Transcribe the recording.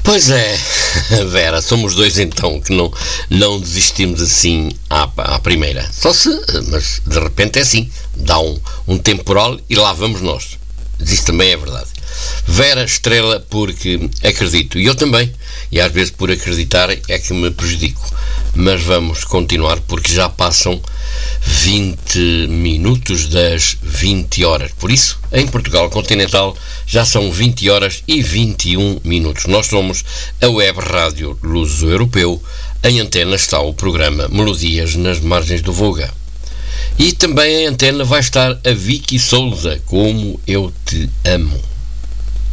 Pois é, Vera, somos dois então que não desistimos assim à primeira. Mas de repente é assim, dá um temporal e lá vamos nós. Isso também é verdade. Vera estrela porque acredito, e eu também, e às vezes por acreditar é que me prejudico. Mas vamos continuar porque já passam 20 minutos das 20 horas. Por isso, em Portugal continental, já são 20 horas e 21 minutos. Nós somos a Web Rádio Luso Europeu. Em antena está o programa Melodias nas Margens do Voga. E também em antena vai estar a Vicky Souza, Como Eu Te Amo.